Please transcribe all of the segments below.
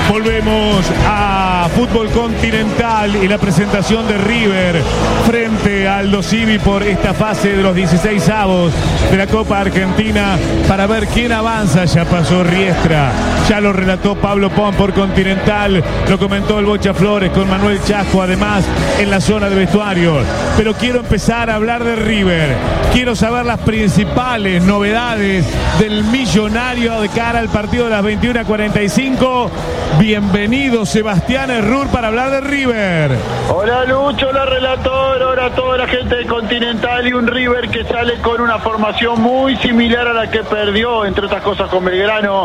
Volvemos a Fútbol Continental y la presentación de River frente a Aldo Civi por esta fase de los 16avos de la Copa Argentina para ver quién avanza. Ya pasó Riestra, ya lo relató Pablo Pon por Continental, lo comentó el Bocha Flores con Manuel Chasco, además en la zona de vestuario. Pero quiero empezar a hablar de River, quiero saber las principales novedades del millonario de cara al partido de las 21:45. Bienvenido Sebastián Errur para hablar de River. Hola Lucho, hola relator, hola a toda la gente de Continental, y un River que sale con una formación muy similar a la que perdió, entre otras cosas, con Belgrano,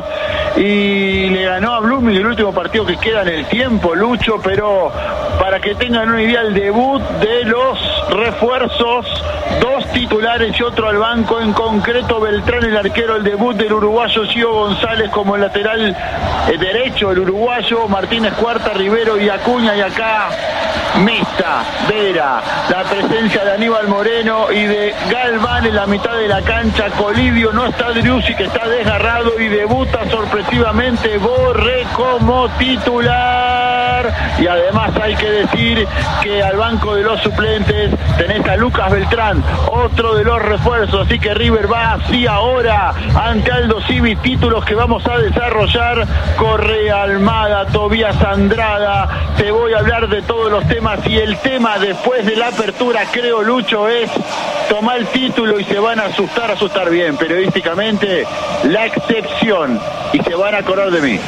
y le ganó a Blooming el último partido que queda en el tiempo, Lucho. Pero para que tengan una idea, el debut de los refuerzos, 2 titulares y otro al banco, en concreto Beltrán, el arquero, el debut del uruguayo Gio González como el lateral derecho, el uruguayo, Martínez Cuarta, Rivero y Acuña, y acá Mesta, Vera, la presencia de Aníbal Moreno y de Galván en la mitad de la cancha. Colidio, no está Driussi, que está desgarrado, y debuta sorpresivamente Borré como titular. Y además hay que decir que al banco de los suplentes tenés a Lucas Beltrán, otro de los refuerzos. Así que River va así ahora ante Aldo Civi, títulos que vamos a desarrollar: Correa, Almada, Tobías Andrada. Te voy a hablar de todos los temas, y el tema después de la apertura, creo, Lucho, es tomar el título y se van a asustar bien, periodísticamente, la excepción, y se van a acordar de mí.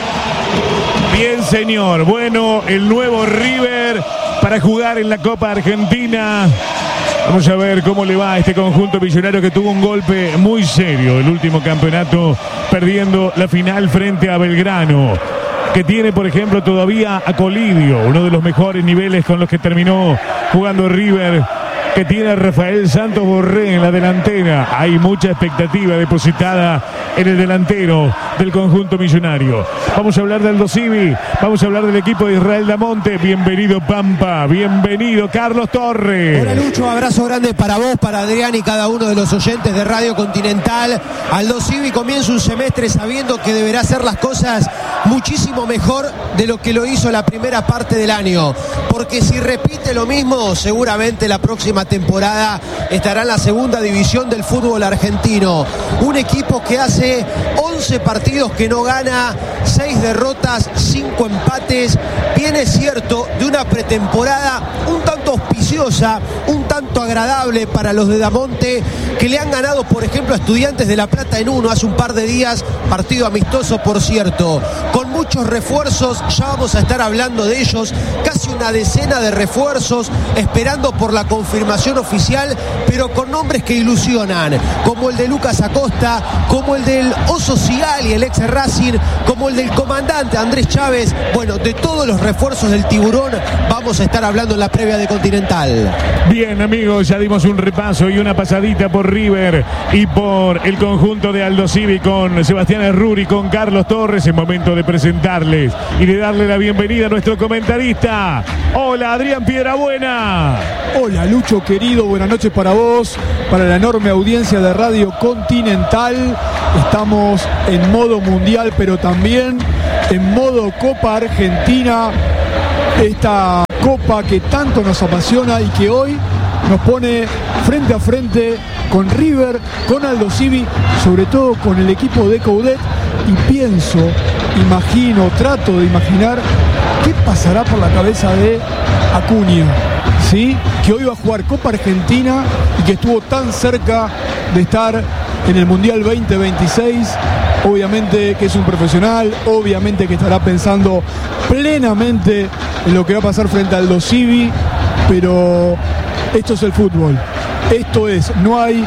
Bien, señor. Bueno, el nuevo River para jugar en la Copa Argentina. Vamos a ver cómo le va a este conjunto millonario que tuvo un golpe muy serio el último campeonato, perdiendo la final frente a Belgrano, que tiene, por ejemplo, todavía a Colidio, uno de los mejores niveles con los que terminó jugando River, que tiene a Rafael Santos Borré en la delantera. Hay mucha expectativa depositada en el delantero del conjunto millonario. Vamos a hablar de Aldo Civi, vamos a hablar del equipo de Israel Damonte. Bienvenido Pampa, bienvenido Carlos Torres. Hola Lucho, abrazo grande para vos, para Adrián y cada uno de los oyentes de Radio Continental. Aldo Civi comienza un semestre sabiendo que deberá hacer las cosas muchísimo mejor de lo que lo hizo la primera parte del año, porque si repite lo mismo, seguramente la próxima temporada estará en la segunda división del fútbol argentino. Un equipo que hace 11 partidos que no gana, 6 derrotas, 5 empates. Viene, cierto, de una pretemporada un tanto auspiciosa, un tanto agradable para los de Damonte, que le han ganado, por ejemplo, a Estudiantes de La Plata en 1 hace un par de días, partido amistoso, por cierto, con muchos refuerzos. Ya vamos a estar hablando de ellos, casi una decena de refuerzos, esperando por la confirmación oficial, pero con nombres que ilusionan, como el de Lucas Acosta, como el del Oso Sigali, el ex Racing, como el del comandante Andrés Chávez. Bueno, de todos los refuerzos del Tiburón vamos a estar hablando en la previa de Continental. Bien, amigos, ya dimos un repaso y una pasadita por River y por el conjunto de Aldo Civi con Sebastián Errur y con Carlos Torres. Es momento de presentarles y de darle la bienvenida a nuestro comentarista. Hola, Adrián Piedrabuena. Hola, Lucho querido, buenas noches para vos, para la enorme audiencia de Radio Continental. Estamos en modo mundial, pero también en modo Copa Argentina. Esta copa que tanto nos apasiona y que hoy nos pone frente a frente con River, con Aldo Civi, sobre todo con el equipo de Coudet. Y pienso, imagino, trato de imaginar qué pasará por la cabeza de Acuña, ¿sí? Que hoy va a jugar Copa Argentina y que estuvo tan cerca de estar en el Mundial 2026. Obviamente que es un profesional, obviamente que estará pensando plenamente en lo que va a pasar frente al Aldo Civi, pero esto es el fútbol. Esto es, no hay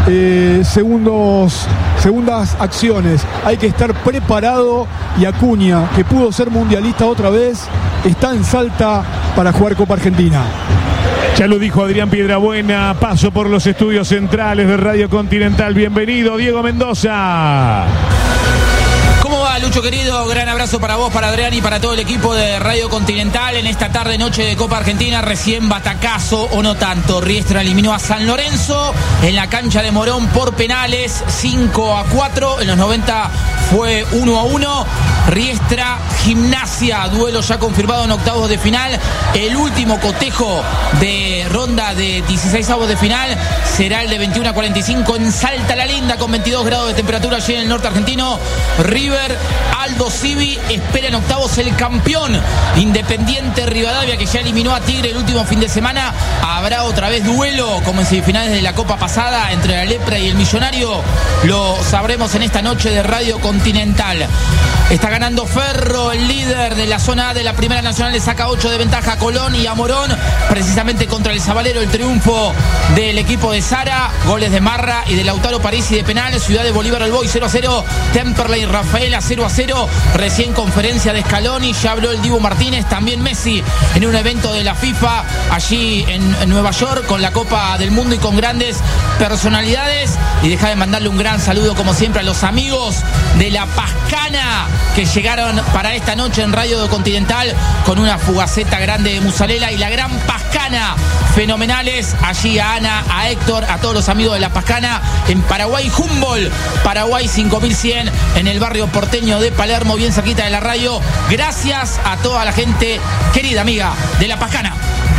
segundas acciones, hay que estar preparado, y Acuña, que pudo ser mundialista otra vez, está en Salta para jugar Copa Argentina. Ya lo dijo Adrián Piedrabuena, paso por los estudios centrales de Radio Continental. Bienvenido, Diego Mendoza. ¿Cómo va, Lucho querido? Gran abrazo para vos, para Adrián y para todo el equipo de Radio Continental en esta tarde-noche de Copa Argentina. Recién batacazo, o no tanto. Riestra eliminó a San Lorenzo en la cancha de Morón por penales, 5-4. En los 90 fue 1-1. Riestra Gimnasia, duelo ya confirmado en octavos de final. El último cotejo de ronda de 16avos de final será el de 21-45 en Salta la Linda, con 22 grados de temperatura allí en el norte argentino. River, Aldo Civi espera en octavos el campeón Independiente Rivadavia, que ya eliminó a Tigre el último fin de semana. Habrá otra vez duelo como en semifinales de la Copa pasada entre la Lepra y el Millonario. Lo sabremos en esta noche de Radio Continental. Está ganando Ferro, el líder de la zona A de la Primera Nacional, le saca 8 de ventaja a Colón y a Morón, precisamente contra el Zabalero. El triunfo del equipo de Sara, goles de Marra y de Lautaro Parisi de penal. Ciudad de Bolívar al Boy 0-0, Temperley Rafaela 0-0. Recién conferencia de Scaloni, ya habló el Dibu Martínez, también Messi en un evento de la FIFA allí en Nueva York con la Copa del Mundo y con grandes personalidades. Y deja de mandarle un gran saludo como siempre a los amigos de La Pascana que llegaron para esta noche en Radio Continental con una fugaceta grande de Musalela y la Gran Pascana. Fenomenales, allí a Ana, a Héctor, a todos los amigos de La Pascana en Paraguay Humboldt, Paraguay 5100, en el barrio porteño de Palermo, bien cerquita de la radio. Gracias a toda la gente querida amiga de La Pascana.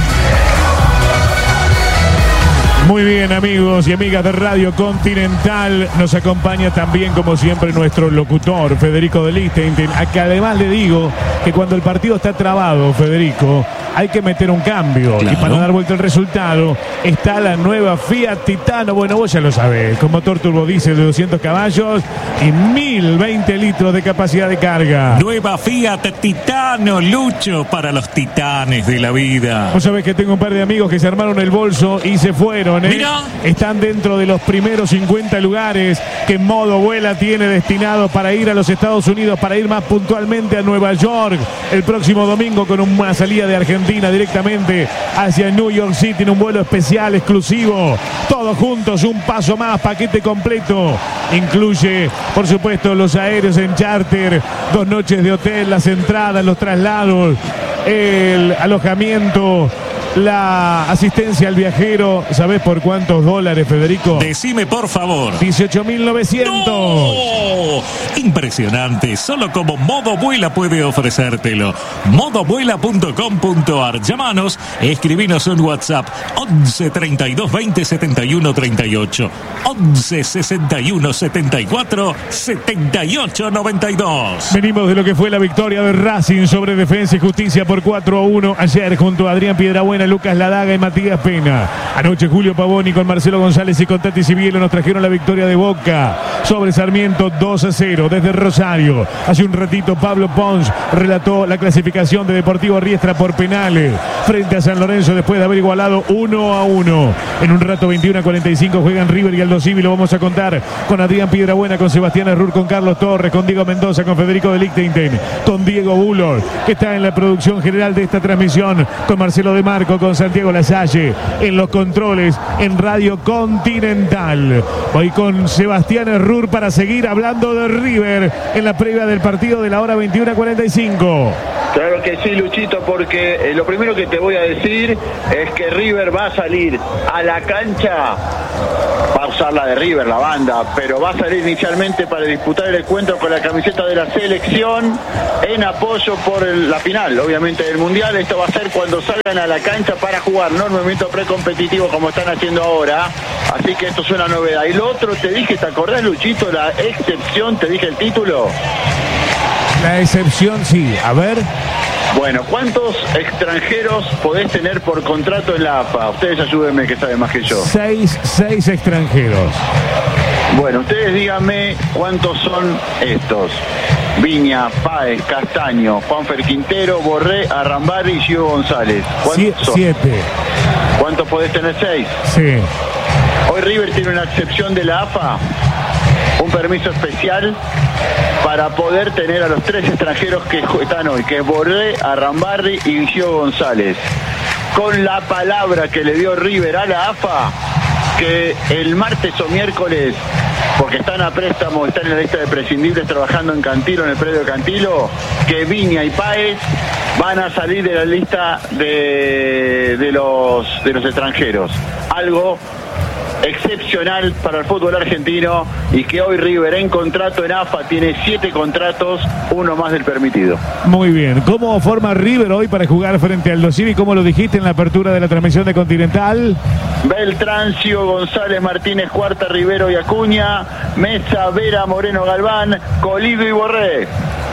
Muy bien, amigos y amigas de Radio Continental, nos acompaña también como siempre nuestro locutor Federico de Lichtenstein, a que además le digo que cuando el partido está trabado, Federico, hay que meter un cambio. Claro. Y para dar vuelta el resultado está la nueva Fiat Titano. Bueno, vos ya lo sabés, con motor turbodiesel de 200 caballos y 1020 litros de capacidad de carga. Nueva Fiat Titano, Lucho, para los titanes de la vida. Vos sabés que tengo un par de amigos que se armaron el bolso y se fueron. Mira. Están dentro de los primeros 50 lugares que Modo Vuela tiene destinados para ir a los Estados Unidos, para ir más puntualmente a Nueva York el próximo domingo, con una salida de Argentina directamente hacia New York City en un vuelo especial exclusivo. Todos juntos, un paso más, paquete completo. Incluye, por supuesto, los aéreos en charter, 2 noches de hotel, las entradas, los traslados, el alojamiento, la asistencia al viajero. ¿Sabés por cuántos dólares, Federico? Decime, por favor. 18.900. ¡No! Impresionante. Solo como Modo Vuela puede ofrecértelo. Modovuela.com.ar. Llamanos, escribinos un WhatsApp 11 32 20 71 38, 11 61 74 78 92. Venimos de lo que fue la victoria de Racing sobre Defensa y Justicia por 4-1 ayer, junto a Adrián Piedrabuena, Lucas Ladaga y Matías Pena. Anoche Julio Pavoni con Marcelo González y con Tati Cibielo nos trajeron la victoria de Boca sobre Sarmiento 2-0 desde Rosario. Hace un ratito Pablo Pons relató la clasificación de Deportivo Riestra por penales frente a San Lorenzo después de haber igualado 1-1. En un rato 21-45 juegan River y Aldo Civi. Lo vamos a contar con Adrián Piedrabuena, con Sebastián Errur, con Carlos Torres, con Diego Mendoza, con Federico de Lichtenstein, con Diego Bullor, que está en la producción general de esta transmisión, con Marcelo De Marco, con Santiago Lasalle en los controles en Radio Continental. Voy con Sebastián Errur para seguir hablando de River en la previa del partido de la hora 21:45. Claro que sí, Luchito, porque lo primero que te voy a decir es que River va a salir a la cancha, va a usar la de River, la banda, pero va a salir inicialmente para disputar el encuentro con la camiseta de la selección en apoyo por la final, obviamente, del Mundial. Esto va a ser cuando salgan a la cancha para jugar, no en movimiento precompetitivo como están haciendo ahora, así que esto es una novedad. Y lo otro, te dije, ¿te acordás, Luchito, la excepción? Te dije el título. La excepción, sí. A ver. Bueno, ¿cuántos extranjeros podés tener por contrato en la AFA? Ustedes ayúdenme, que saben más que yo. 6 extranjeros. Bueno, ustedes díganme cuántos son estos. Viña, Páez, Castaño, Juanfer Quintero, Borré, Arrambarri y Gio González. ¿Cuántos son? 7. ¿Cuántos podés tener? 6. Sí. Hoy River tiene una excepción de la AFA, un permiso especial para poder tener a los 3 extranjeros que están hoy, que es Borré, Arrambarri y Gio González. Con la palabra que le dio River a la AFA, que el martes o miércoles, porque están a préstamo, están en la lista de prescindibles trabajando en Cantilo, en el predio de Cantilo, que Viña y Páez van a salir de la lista de los extranjeros. Algo excepcional para el fútbol argentino y que hoy River en contrato en AFA tiene 7 contratos, uno más del permitido. Muy bien. ¿Cómo forma River hoy para jugar frente al Aldo Civi? ¿Cómo lo dijiste en la apertura de la transmisión de Continental? Beltrancio, González, Martínez, Cuarta, Rivero y Acuña, Mesa, Vera, Moreno, Galván, Colido y Borré.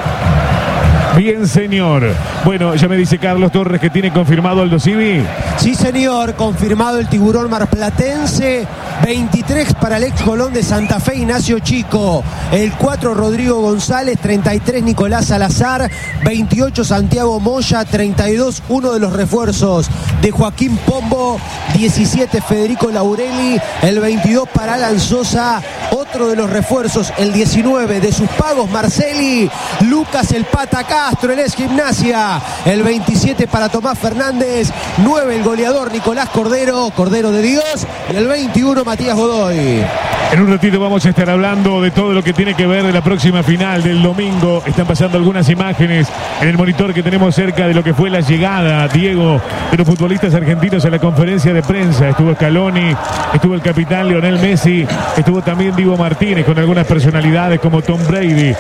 Bien, señor. Bueno, ya me dice Carlos Torres que tiene confirmado Aldo Civi. Sí, señor, confirmado el tiburón marplatense. 23 para el ex Colón de Santa Fe, Ignacio Chico. El 4, Rodrigo González. 33, Nicolás Salazar. 28, Santiago Moya. 32, uno de los refuerzos de Joaquín Pombo. 17, Federico Laureli. El 22 para Alan Sosa. Otro de los refuerzos, el 19 de sus pagos, Marceli. Lucas el Pata Castro, el ex Gimnasia. El 27 para Tomás Fernández. 9, el goleador Nicolás Cordero, Cordero de Dios. Y el 21, Matías Godoy. En un ratito vamos a estar hablando de todo lo que tiene que ver de la próxima final del domingo. Están pasando algunas imágenes en el monitor que tenemos cerca de lo que fue la llegada, Diego, de los futbolistas argentinos a la conferencia de prensa. Estuvo Scaloni, estuvo el capitán Lionel Messi, estuvo también Diego Martínez con algunas personalidades como Tom Brady,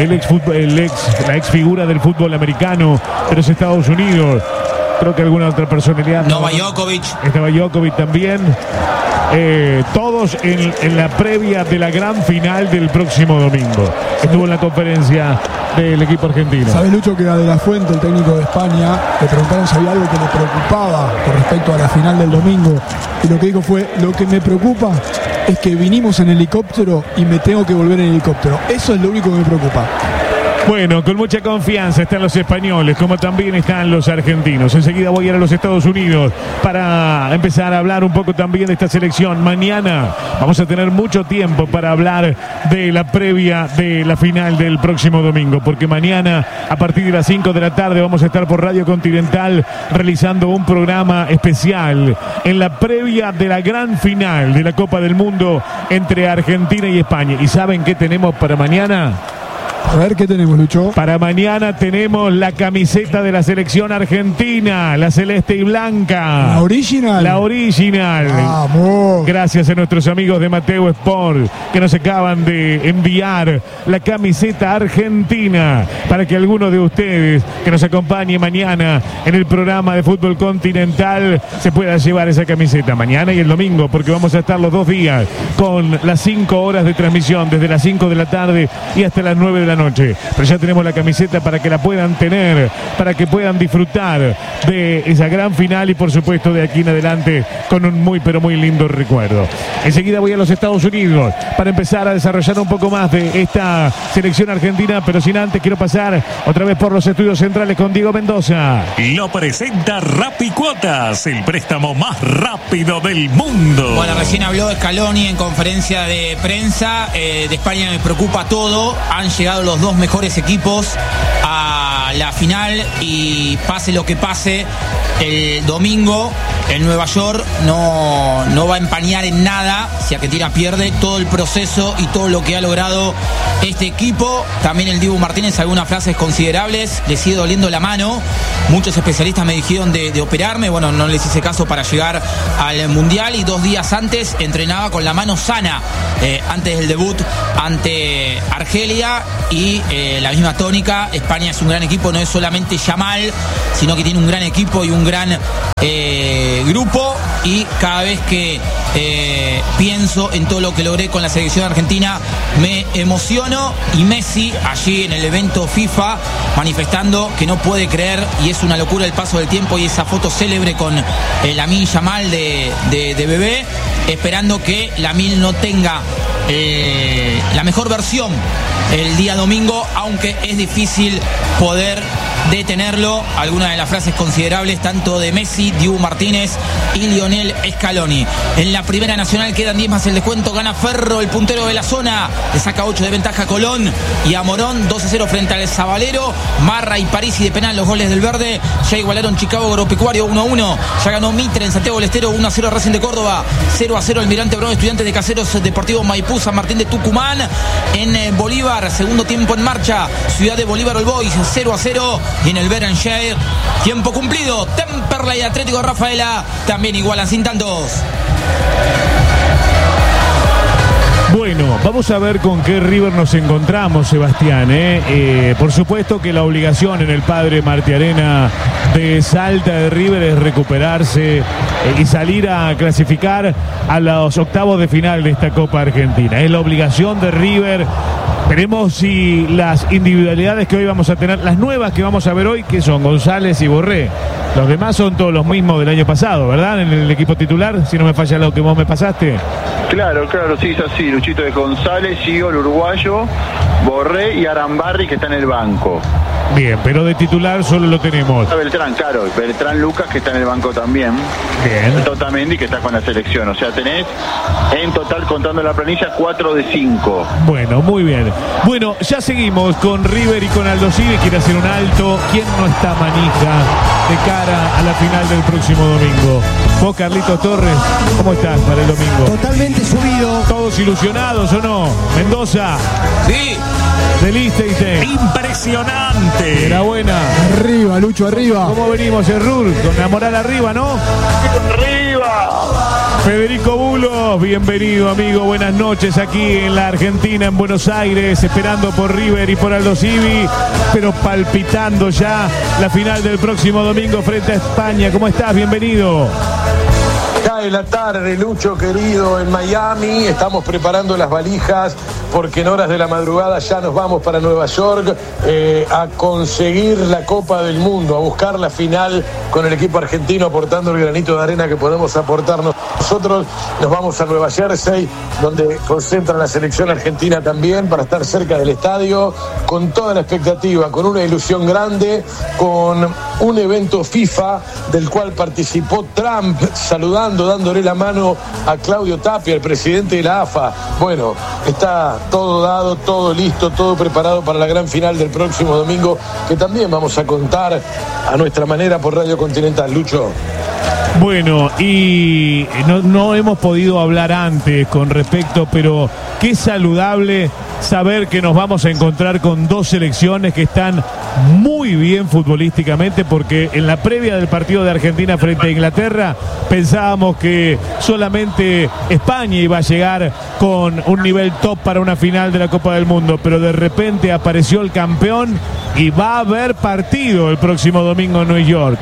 la ex figura del fútbol americano de los Estados Unidos. Creo que alguna otra personalidad. Novak Djokovic. Estaba Djokovic también. Todos en la previa de la gran final del próximo domingo. Estuvo en la conferencia del equipo argentino. ¿Sabe, Lucho, que era De La Fuente, el técnico de España? Le preguntaron si había algo que le preocupaba con respecto a la final del domingo. Y lo que dijo fue: lo que me preocupa es que vinimos en helicóptero y me tengo que volver en helicóptero. Eso es lo único que me preocupa. Bueno, con mucha confianza están los españoles, como también están los argentinos. Enseguida voy a ir a los Estados Unidos para empezar a hablar un poco también de esta selección. Mañana vamos a tener mucho tiempo para hablar de la previa de la final del próximo domingo, porque mañana a partir de las 5 de la tarde vamos a estar por Radio Continental realizando un programa especial en la previa de la gran final de la Copa del Mundo entre Argentina y España. ¿Y saben qué tenemos para mañana? A ver, ¿qué tenemos, Lucho? Para mañana tenemos la camiseta de la selección argentina, la celeste y blanca. ¿La original? La original. ¡Vamos! Gracias a nuestros amigos de Mateo Sport, que nos acaban de enviar la camiseta argentina para que alguno de ustedes que nos acompañe mañana en el programa de Fútbol Continental se pueda llevar esa camiseta mañana y el domingo, porque vamos a estar los 2 días con las 5 horas de transmisión, desde las 5 de la tarde y hasta las 9 de la noche. Pero ya tenemos la camiseta para que la puedan tener, para que puedan disfrutar de esa gran final y por supuesto de aquí en adelante con un muy pero muy lindo recuerdo. Enseguida voy a los Estados Unidos para empezar a desarrollar un poco más de esta selección argentina, pero sin antes quiero pasar otra vez por los estudios centrales con Diego Mendoza. Lo presenta Rapicuotas, el préstamo más rápido del mundo. Bueno, recién habló Scaloni en conferencia de prensa. De España me preocupa todo. Han llegado los 2 mejores equipos a la final y pase lo que pase el domingo en Nueva York no va a empañar en nada si Argentina pierde todo el proceso y todo lo que ha logrado este equipo. También el Dibu Martínez, algunas frases considerables, le sigue doliendo la mano. Muchos especialistas me dijeron de operarme, bueno, no les hice caso para llegar al Mundial y 2 días antes entrenaba con la mano sana antes del debut ante Argelia y la misma tónica. España es un gran equipo, no es solamente Yamal, sino que tiene un gran equipo y un gran grupo, y cada vez que pienso en todo lo que logré con la selección argentina me emociono. Y Messi allí en el evento FIFA manifestando que no puede creer, y es una locura el paso del tiempo, y esa foto célebre con Lamine Yamal de bebé, esperando que Lamine no tenga la mejor versión el día domingo, aunque es difícil poder detenerlo. Algunas de las frases considerables tanto de Messi, Dibu Martínez y Lionel Scaloni. En la Primera Nacional quedan 10 más el descuento. Gana Ferro, el puntero de la zona, le saca 8 de ventaja a Colón y a Morón. 2-0 frente al Zabalero. Marra y Parisi de penal los goles del verde. Ya igualaron Chicago Agropecuario 1-1. Ya ganó Mitre en Santiago del Estero 1-0 Racing de Córdoba. 0-0 Almirante Brown Estudiantes de Caseros, Deportivo Maipú San Martín de Tucumán. En Bolívar, segundo tiempo en marcha, Ciudad de Bolívar All Boys 0-0. Y en el Berenshire, tiempo cumplido, Temperley Atlético Rafaela también igualan sin tantos. Bueno, vamos a ver con qué River nos encontramos, Sebastián. Por supuesto que la obligación en el Padre Martiarena de Salta de River es recuperarse y salir a clasificar a los octavos de final de esta Copa Argentina. Es la obligación de River. Veremos si las individualidades que hoy vamos a tener, las nuevas que vamos a ver hoy, que son González y Borré. Los demás son todos los mismos del año pasado, ¿verdad? En el equipo titular, si no me falla lo que vos me pasaste. Claro, sí, es así. Luchito de González, Gio, el uruguayo, Borré y Arambarri, que está en el banco. Bien, pero de titular solo lo tenemos. Beltrán, claro, Beltrán Lucas, que está en el banco también. Bien. Otamendi, que está con la selección. O sea, tenés en total, contando la planilla, 4 de 5. Bueno, muy bien. Bueno, ya seguimos con River y con Aldo Civi. Quiere hacer un alto. ¿Quién no está manija de cara a la final del próximo domingo? Vos, Carlitos Torres, ¿cómo estás para el domingo? Totalmente subido. ¿Todos ilusionados o no? Mendoza. Sí. De Liechtenstein. Impresionante. Enhorabuena. Arriba, Lucho, arriba. ¿Cómo venimos, Errur? Con la moral arriba, ¿no? ¡Arriba! Federico Bulos, bienvenido, amigo. Buenas noches aquí en la Argentina, en Buenos Aires, esperando por River y por Aldo Civi, pero palpitando ya la final del próximo domingo frente a España. ¿Cómo estás? Bienvenido. Cae la tarde, Lucho querido, en Miami. Estamos preparando las valijas porque en horas de la madrugada ya nos vamos para Nueva York a conseguir la Copa del Mundo, a buscar la final con el equipo argentino, aportando el granito de arena que podemos aportar nosotros. Nos vamos a Nueva Jersey, donde concentran la selección argentina también, para estar cerca del estadio, con toda la expectativa, con una ilusión grande, con un evento FIFA del cual participó Trump, saludando, dándole la mano a Claudio Tapia, el presidente de la AFA. Bueno, está todo dado, todo listo, todo preparado para la gran final del próximo domingo, que también vamos a contar a nuestra manera por Radio Continental. Lucho. Bueno, y no hemos podido hablar antes con respecto, pero qué saludable saber que nos vamos a encontrar con dos selecciones que están muy bien futbolísticamente, porque en la previa del partido de Argentina frente a Inglaterra pensábamos que solamente España iba a llegar con un nivel top para una final de la Copa del Mundo, pero de repente apareció el campeón y va a haber partido el próximo domingo en Nueva York.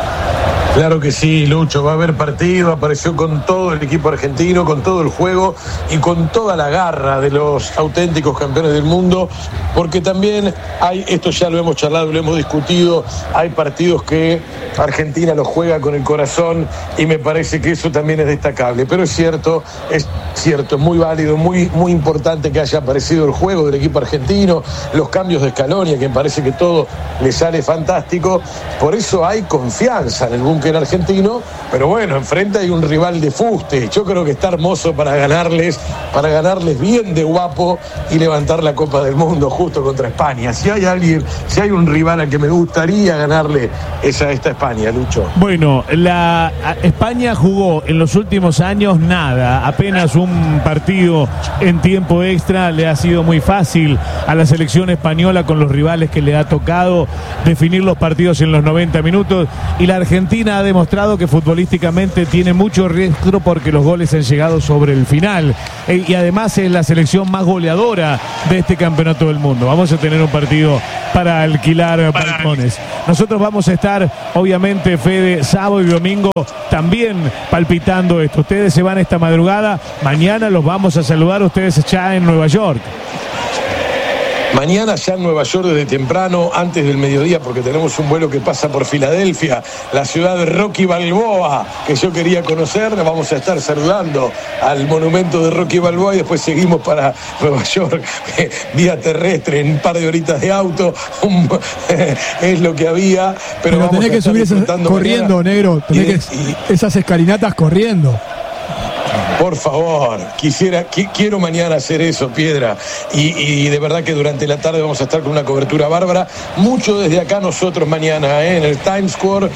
Claro que sí, Lucho, va a haber partido, apareció con todo el equipo argentino, con todo el juego y con toda la garra de los auténticos campeones del mundo, porque también hay, esto ya lo hemos charlado, lo hemos discutido, hay partidos que Argentina los juega con el corazón y me parece que eso también es destacable, pero es cierto, es muy válido, muy importante que haya aparecido el juego del equipo argentino, los cambios de Scaloni, que me parece que todo le sale fantástico, por eso hay confianza en el búnker argentino, pero bueno, enfrente hay un rival de fuste. Yo creo que está hermoso para ganarles bien de guapo y levantar la Copa del Mundo justo contra España. Si hay un rival al que me gustaría ganarle, es a esta España, Lucho. Bueno, la España jugó en los últimos años nada, apenas un partido en tiempo extra. Le ha sido muy fácil a la selección española con los rivales que le ha tocado definir los partidos en los 90 minutos, y la Argentina ha demostrado que futbolísticamente tiene mucho riesgo porque los goles han llegado sobre el final, y además es la selección más goleadora de este campeonato del mundo. Vamos a tener un partido para alquilar balcones. Nosotros vamos a estar, obviamente, Fede, sábado y domingo también palpitando esto. Ustedes se van esta madrugada, mañana los vamos a saludar ustedes ya en Nueva York. Mañana ya en Nueva York desde temprano, antes del mediodía, porque tenemos un vuelo que pasa por Filadelfia, la ciudad de Rocky Balboa, que yo quería conocer. Nos vamos a estar saludando al monumento de Rocky Balboa y después seguimos para Nueva York, vía terrestre, en un par de horitas de auto. Es lo que había, pero tenés que subir corriendo, mañana. Negro, tenés esas escalinatas corriendo. Por favor, quiero mañana hacer eso, Piedra, y de verdad que durante la tarde vamos a estar con una cobertura bárbara, mucho desde acá nosotros mañana, en el Times Square,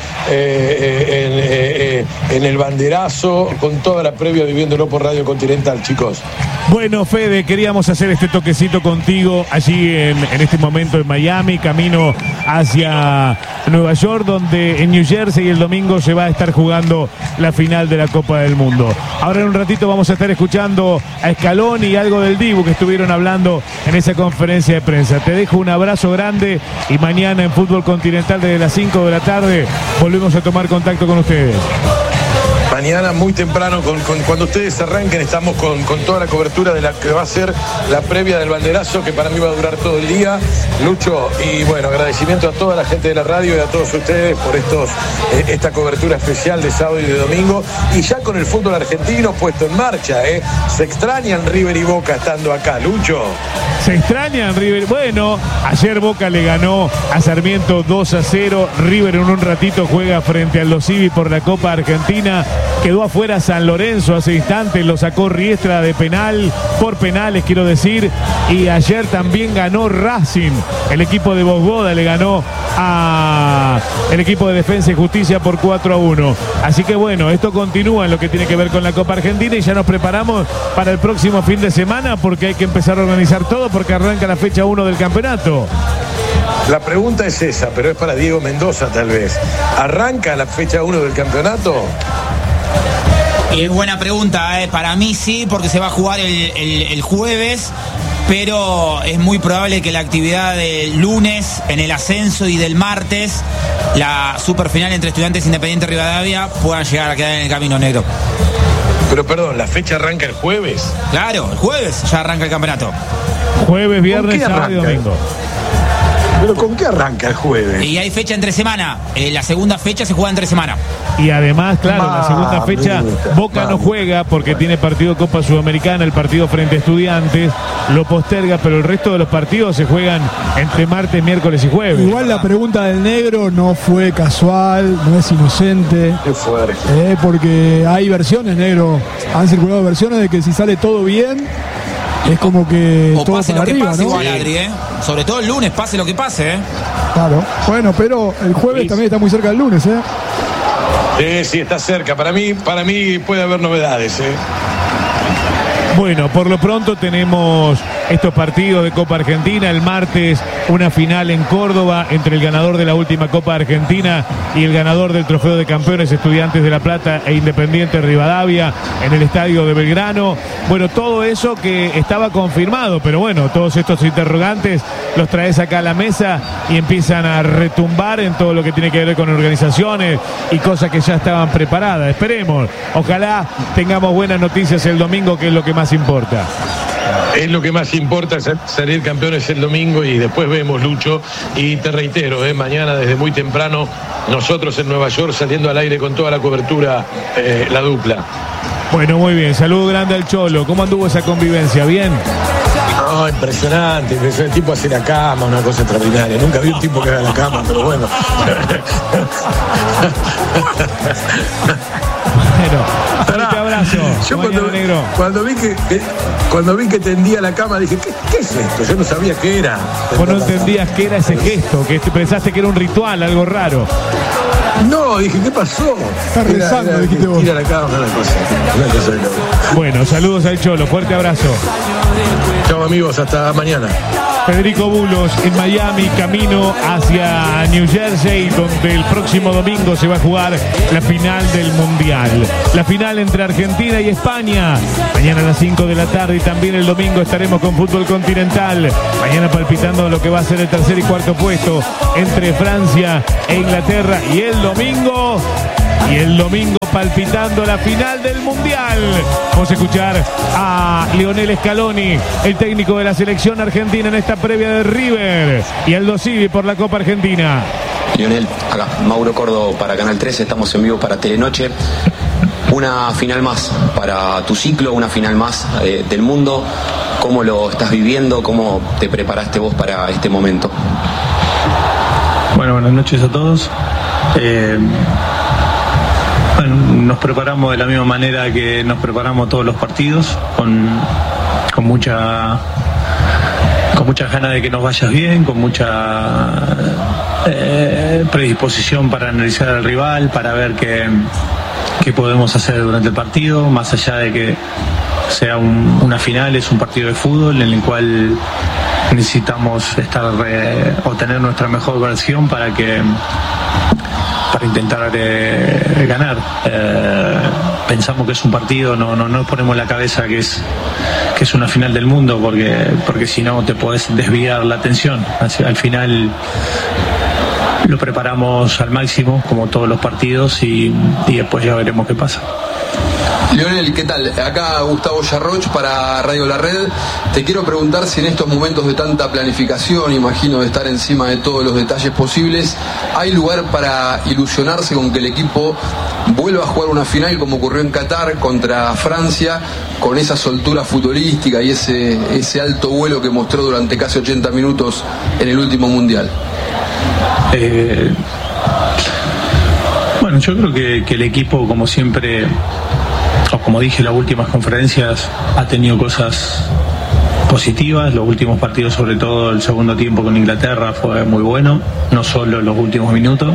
en el banderazo, con toda la previa viviéndolo por Radio Continental, chicos. Bueno, Fede, queríamos hacer este toquecito contigo allí en este momento en Miami, camino hacia Nueva York, donde en New Jersey el domingo se va a estar jugando la final de la Copa del Mundo. Ahora en un ratito vamos a estar escuchando a Scaloni y algo del Dibu que estuvieron hablando en esa conferencia de prensa. Te dejo un abrazo grande y mañana en Fútbol Continental desde las 5 de la tarde volvemos a tomar contacto con ustedes. Mañana muy temprano, cuando ustedes arranquen, estamos con toda la cobertura de la que va a ser la previa del banderazo, que para mí va a durar todo el día. Lucho, y bueno, agradecimiento a toda la gente de la radio y a todos ustedes por esta cobertura especial de sábado y de domingo. Y ya con el fútbol argentino puesto en marcha, se extrañan River y Boca estando acá, Lucho. Se extrañan River. Bueno, ayer Boca le ganó a Sarmiento 2-0. River en un ratito juega frente al Los Ibi por la Copa Argentina. Quedó afuera San Lorenzo hace instantes, lo sacó Riestra de penal, por penales quiero decir, y ayer también ganó Racing, el equipo de Bosboda le ganó a el equipo de Defensa y Justicia por 4-1. Así que bueno, esto continúa en lo que tiene que ver con la Copa Argentina y ya nos preparamos para el próximo fin de semana porque hay que empezar a organizar todo porque arranca la fecha 1 del campeonato. La pregunta es esa, pero es para Diego Mendoza tal vez. ¿Arranca la fecha 1 del campeonato? Es buena pregunta, para mí sí, porque se va a jugar el jueves, pero es muy probable que la actividad del lunes en el ascenso y del martes, la superfinal entre Estudiantes Independiente y Rivadavia, puedan llegar a quedar en el camino negro. Pero perdón, ¿la fecha arranca el jueves? Claro, el jueves ya arranca el campeonato. Jueves, viernes, sábado y domingo. ¿Pero con qué arranca el jueves? Y hay fecha entre semana. La segunda fecha se juega entre semana. Y además, claro, la segunda fecha Boca no juega porque tiene partido Copa Sudamericana, el partido frente a Estudiantes, lo posterga, pero el resto de los partidos se juegan entre martes, miércoles y jueves. Igual la pregunta del negro no fue casual, no es inocente. Qué fuerte. Porque hay versiones, negro. Han circulado versiones de que si sale todo bien, es como que o todo pase para lo que arriba, pase, ¿no? igual, Adri, sobre todo el lunes, pase lo que pase, Claro. Bueno, pero el jueves también está muy cerca del lunes, Sí, está cerca. Para mí puede haber novedades, Bueno, por lo pronto tenemos estos partidos de Copa Argentina. El martes una final en Córdoba entre el ganador de la última Copa Argentina y el ganador del Trofeo de Campeones, Estudiantes de La Plata e Independiente Rivadavia, en el estadio de Belgrano. Bueno, todo eso que estaba confirmado, pero bueno, todos estos interrogantes los traes acá a la mesa y empiezan a retumbar en todo lo que tiene que ver con organizaciones y cosas que ya estaban preparadas. Esperemos, ojalá tengamos buenas noticias el domingo, que es lo que más importa. Es lo que más importa, salir campeones el domingo y después vemos, Lucho. Y te reitero, mañana desde muy temprano, nosotros en Nueva York saliendo al aire con toda la cobertura, la dupla. Bueno, muy bien, saludo grande al Cholo. ¿Cómo anduvo esa convivencia? ¿Bien? No, impresionante, el tipo hace la cama, una cosa extraordinaria. Nunca vi un tipo que haga la cama, pero bueno. Bueno, fuerte abrazo. Yo cuando vi que tendía la cama dije, ¿qué es esto? Yo no sabía qué era. Vos no entendías qué era ese gesto, que pensaste que era un ritual, algo raro. No, dije, ¿qué pasó? Está rezando, dijiste vos. Tira la cama, una cosa de loco. Bueno, saludos al Cholo, fuerte abrazo. Chao amigos, hasta mañana. Federico Bulos en Miami, camino hacia New Jersey, donde el próximo domingo se va a jugar la final del Mundial. La final entre Argentina y España. Mañana a las 5 de la tarde y también el domingo estaremos con Fútbol Continental. Mañana palpitando lo que va a ser el tercer y cuarto puesto entre Francia e Inglaterra. Y el domingo palpitando la final del Mundial. Vamos a escuchar a Lionel Scaloni, el técnico de la selección argentina en esta previa de River y Aldo Civi por la Copa Argentina. Lionel, acá, Mauro Cordo para Canal 13, estamos en vivo para Telenoche. Una final más para tu ciclo, una final más del mundo. ¿Cómo lo estás viviendo? ¿Cómo te preparaste vos para este momento? Bueno, buenas noches a todos. Bueno, nos preparamos de la misma manera que nos preparamos todos los partidos, con mucha ganas de que nos vaya bien, con mucha predisposición para analizar al rival, para ver qué podemos hacer durante el partido, más allá de que sea una final, es un partido de fútbol en el cual necesitamos o tener nuestra mejor versión para intentar ganar. Pensamos que es un partido, no nos ponemos en la cabeza que es una final del mundo, porque si no te podés desviar la atención. Al final lo preparamos al máximo, como todos los partidos, y después ya veremos qué pasa. Lionel, ¿qué tal? Acá Gustavo Yarroch para Radio La Red. Te quiero preguntar si en estos momentos de tanta planificación, imagino de estar encima de todos los detalles posibles, ¿hay lugar para ilusionarse con que el equipo vuelva a jugar una final como ocurrió en Qatar contra Francia, con esa soltura futbolística y ese alto vuelo que mostró durante casi 80 minutos en el último Mundial? Bueno, yo creo que el equipo, como siempre, o como dije en las últimas conferencias, ha tenido cosas positivas. Los últimos partidos, sobre todo el segundo tiempo con Inglaterra, fue muy bueno, no solo los últimos minutos.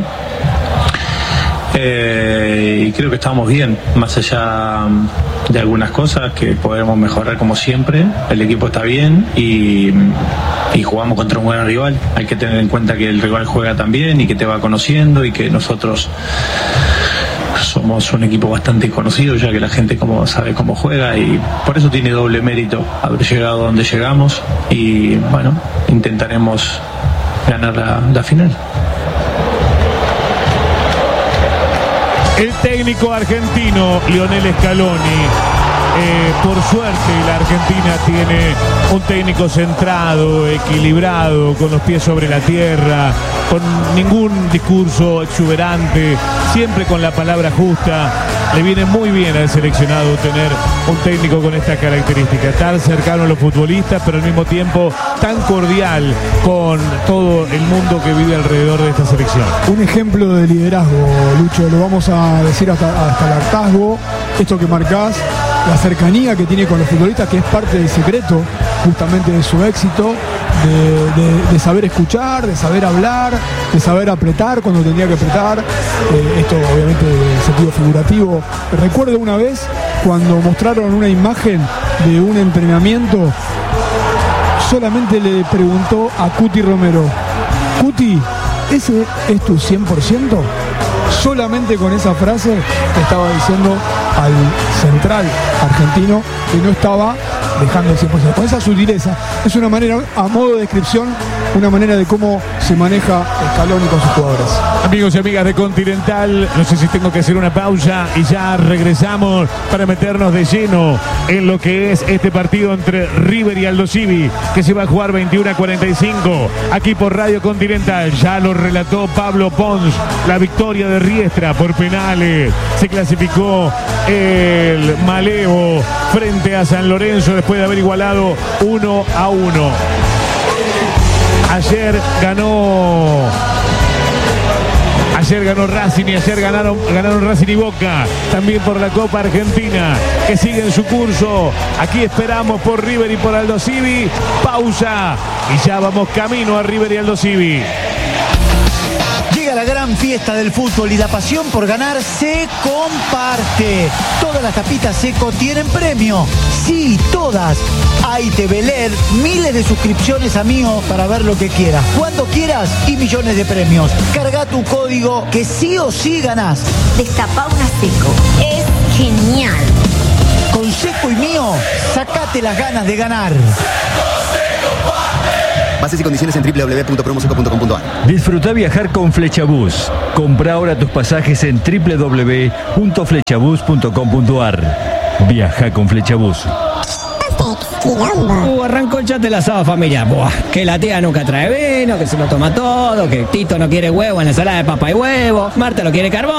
Y creo que estamos bien, más allá de algunas cosas que podemos mejorar como siempre. El equipo está bien y jugamos contra un buen rival. Hay que tener en cuenta que el rival juega también y que te va conociendo, y que nosotros somos un equipo bastante conocido, ya que la gente sabe cómo juega, y por eso tiene doble mérito haber llegado donde llegamos, y bueno, intentaremos ganar la final. El técnico argentino Lionel Scaloni, por suerte la Argentina tiene un técnico centrado, equilibrado, con los pies sobre la tierra, con ningún discurso exuberante, siempre con la palabra justa. Le viene muy bien al seleccionado tener un técnico con esta característica, tan cercano a los futbolistas, pero al mismo tiempo tan cordial con todo el mundo que vive alrededor de esta selección. Un ejemplo de liderazgo, Lucho, lo vamos a decir hasta el hartazgo, esto que marcás, la cercanía que tiene con los futbolistas, que es parte del secreto justamente de su éxito, de saber escuchar, de saber hablar, de saber apretar cuando tenía que apretar, esto obviamente en sentido figurativo. Recuerdo una vez cuando mostraron una imagen de un entrenamiento, solamente le preguntó a Cuti Romero: Cuti, ¿ese es tu 100%? Solamente con esa frase le estaba diciendo al central argentino que no estaba dejando el 100%. Con esa sutileza, es una manera, a modo de descripción, una manera de cómo se maneja Scaloni con sus jugadores. Amigos y amigas de Continental, no sé si tengo que hacer una pausa y ya regresamos para meternos de lleno en lo que es este partido entre River y Aldosivi, que se va a jugar 21:45 aquí por Radio Continental. Ya lo relató Pablo Pons, la victoria de Riestra por penales. Se clasificó el Malevo frente a San Lorenzo después de haber igualado 1-1. Ayer ganó Racing, y ayer ganaron Racing y Boca, también por la Copa Argentina, que sigue en su curso. Aquí esperamos por River y por Aldosivi. Pausa y ya vamos camino a River y Aldosivi. Llega la gran fiesta del fútbol y la pasión por ganar se comparte. Todas las tapitas Seco tienen premio. Sí, todas. Hay TV LED, miles de suscripciones a Mío para ver lo que quieras, cuando quieras, y millones de premios. Carga tu código que sí o sí ganás. Destapá una Seco. Es genial. Con Seco y Mío, sacate las ganas de ganar. Bases y condiciones en www.promoseco.com.ar. Disfruta viajar con Flechabús. Compra ahora tus pasajes en www.flechabús.com.ar. Viaja con Flechabús. Arrancó el chat de la asado familiar. Buah, que la tía nunca trae vino, que se lo toma todo, que Tito no quiere huevo en la ensalada de papa y huevo, Marta lo quiere carbón.